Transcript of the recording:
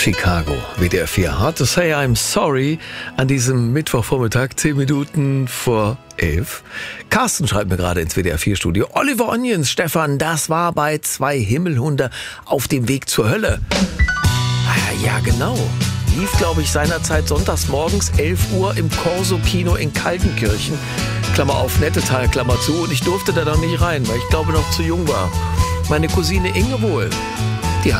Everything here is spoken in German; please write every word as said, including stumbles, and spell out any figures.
Chicago, W D R vier. Hard to say I'm sorry an diesem Mittwochvormittag, zehn Minuten vor elf. Carsten schreibt mir gerade ins W D R vier Studio. Oliver Onions, Stefan, das war bei Zwei Himmelhunde auf dem Weg zur Hölle. Ah, ja, genau. Lief, glaube ich, seinerzeit sonntags morgens elf Uhr im Corso-Kino in Kaltenkirchen. Klammer auf, Nettetal, Klammer zu. Und ich durfte da noch nicht rein, weil ich glaube noch zu jung war. Meine Cousine Inge wohl.